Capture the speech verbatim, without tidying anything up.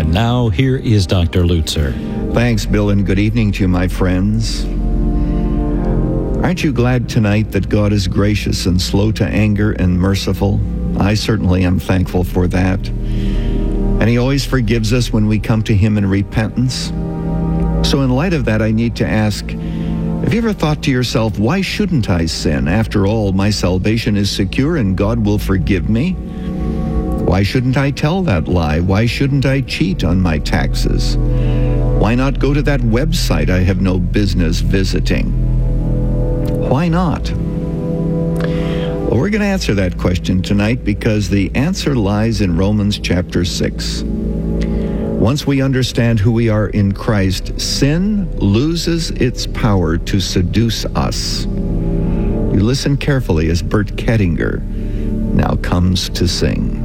And now, here is Doctor Lutzer. Thanks, Bill, and good evening to you, my friends. Aren't you glad tonight that God is gracious and slow to anger and merciful? I certainly am thankful for that. And He always forgives us when we come to Him in repentance. So in light of that, I need to ask, have you ever thought to yourself, why shouldn't I sin? After all, my salvation is secure and God will forgive me. Why shouldn't I tell that lie? Why shouldn't I cheat on my taxes? Why not go to that website I have no business visiting? Why not? Well, we're going to answer that question tonight because the answer lies in Romans chapter six. Once we understand who we are in Christ, sin loses its power to seduce us. You listen carefully as Bert Kettinger now comes to sing.